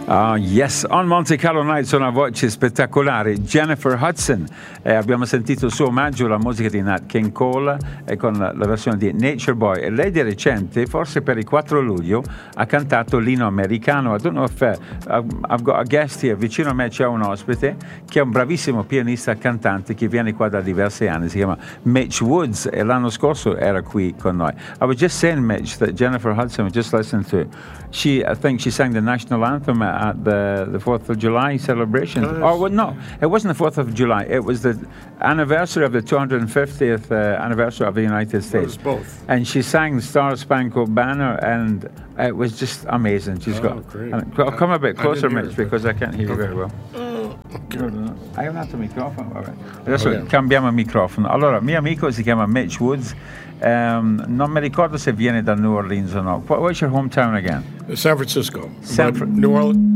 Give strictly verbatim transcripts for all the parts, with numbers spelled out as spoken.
Ah, yes, on Monte Carlo Nights una voce spettacolare, Jennifer Hudson. Eh, abbiamo sentito il suo omaggio alla musica di Nat King Cole eh, con la, la versione di Nature Boy. E lei di recente, forse per il quattro luglio, ha cantato l'inno americano. I don't know if uh, I've got a guest here. Vicino a me c'è un ospite che è un bravissimo pianista cantante che viene qua da diversi anni. Si chiama Mitch Woods e l'anno scorso era qui con noi. I was just saying, Mitch, that Jennifer Hudson, we just listened to, she, I think she sang the national anthem at the, the fourth of July celebration. Oh, oh well, no, it wasn't the fourth of July. It was the anniversary of the two hundred fiftieth uh, anniversary of the United States. It was both. And she sang Star Spangled Banner, and it was just amazing. She's oh, got. Great. And, well, come a bit closer, Mitch, it, because I can't hear you okay. very well. Oh, okay. Hai un altro microfono? Vabbè. Adesso Okay. cambiamo microfono. Allora, mio amico si chiama Mitch Woods. Um, non mi ricordo se viene da New Orleans o no. What, what's your hometown again? San Francisco. San But Fr- New Orleans.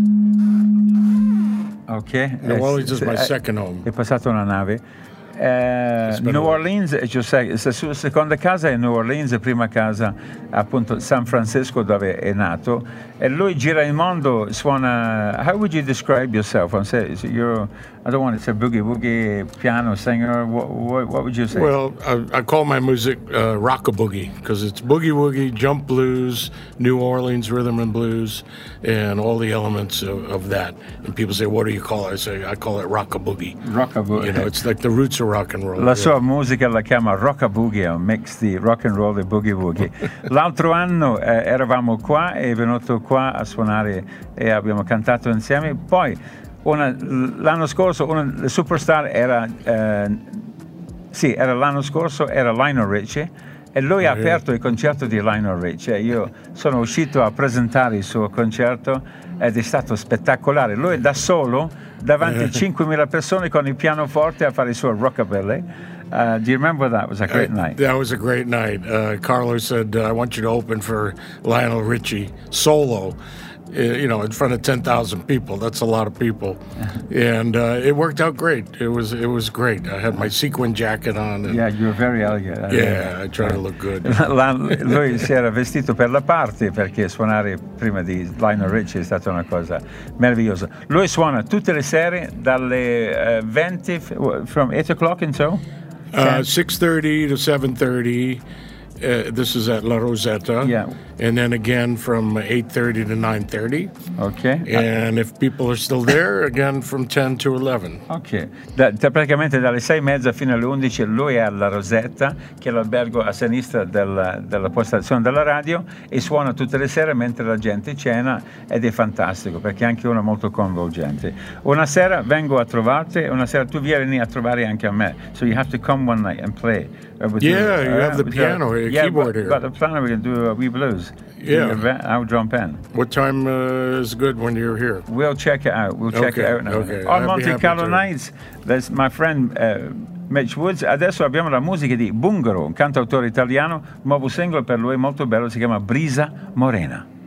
Ok. New Orleans is my eh, second home. È passata una nave. Eh, New Orleans è Giuseppe, la sua seconda casa è New Orleans, prima casa appunto San Francisco dove è nato, e lui gira il mondo, suona. How would you describe yourself? I'm saying, you're, I don't want to say boogie woogie, piano singer. What, what, what would you say? Well, I, I call my music uh, rock-a-boogie because it's boogie woogie, jump blues, New Orleans rhythm and blues, and all the elements of, of that. And people say, "What do you call it?" I say, "I call it rock-a-boogie." Rock-a-boogie. You know, it's like the roots of rock and roll. La sua musica la chiama rock-a-boogie, è un mix di rock and roll e boogie woogie. L'altro anno eh, eravamo qua, è venuto qua a suonare e abbiamo cantato insieme. Poi una, l'anno scorso una, la superstar era eh, sì, era l'anno scorso era Lionel Richie e lui ha aperto il concerto di Lionel Richie. Io sono uscito a presentare il suo concerto ed è stato spettacolare. Lui da solo davanti a cinquemila persone con il pianoforte a fare il suo rockabilly. Uh, do you remember that? It was a great Uh, night. That was a great night. Uh, Carlo said, uh, "I want you to open for Lionel Richie solo." Uh, you know, in front of ten thousand people. That's a lot of people, and uh, it worked out great. It was it was great. I had my sequin jacket on. And, Yeah, you were very elegant. yeah, I try to look good. La- lui si era vestito per la party perché suonare prima di Lionel Richie è stata una cosa meravigliosa. Lui suona tutte le sere dalle uh, venti f- from eight o'clock until Uh, six thirty to seven thirty. Uh, this is at La Rosetta. Yeah. And then again from eight thirty to nine thirty. Ok. And if people are still there, again from ten to eleven. Ok, da, da- praticamente dalle sei e mezza fino alle undici lui è alla Rosetta, che è l'albergo a sinistra del- della postazione della radio, e suona tutte le sere mentre la gente cena, ed è fantastico perché è anche uno molto coinvolgente. Una sera vengo a trovarti, una sera tu vieni a trovare anche a me, so you have to come one night and play. uh, with Yeah, you have the with your- piano, a yeah, keyboard but, here. but the piano we can do a wee blues. Yeah. I'll jump in. What time uh, is good when you're here? We'll check it out. We'll check Okay, it out now. okay. On I'd be Monte happy Carlo to. Nights, there's my friend uh, Mitch Woods. Adesso abbiamo la musica di Bungaro, un cantautore italiano, nuovo singolo per lui molto bello, si chiama Brisa Morena.